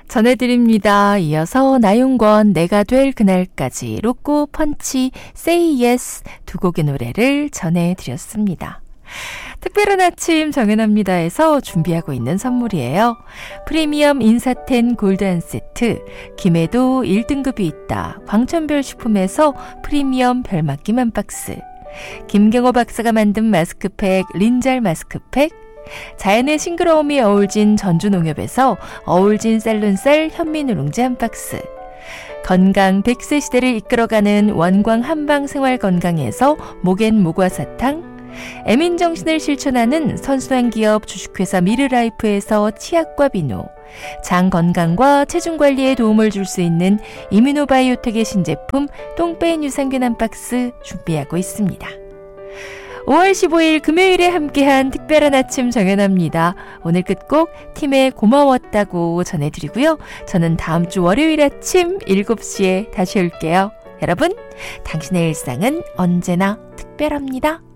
전해드립니다. 이어서 나윤권 내가 될 그날까지, 로꼬 펀치 Say Yes 두 곡의 노래를 전해드렸습니다. 특별한 아침 정연합니다에서 준비하고 있는 선물이에요. 프리미엄 인사텐 골드 한 세트, 김해도 1등급이 있다 광천별 식품에서 프리미엄 별맛김 한 박스, 김경호 박사가 만든 마스크팩 린잘 마스크팩, 자연의 싱그러움이 어울진 전주농협에서 어울진 쌀눈쌀 현미누룽지 한 박스, 건강 100세 시대를 이끌어가는 원광 한방생활건강에서 목엔 모과사탕, 애민정신을 실천하는 선순환 기업 주식회사 미르라이프에서 치약과 비누, 장 건강과 체중 관리에 도움을 줄 수 있는 이뮤노바이오텍의 신제품 똥배인 유산균 한 박스 준비하고 있습니다. 5월 15일 금요일에 함께한 특별한 아침 정연합니다. 오늘 끝곡 팀의 고마웠다고 전해드리고요. 저는 다음 주 월요일 아침 7시에 다시 올게요. 여러분, 당신의 일상은 언제나 특별합니다.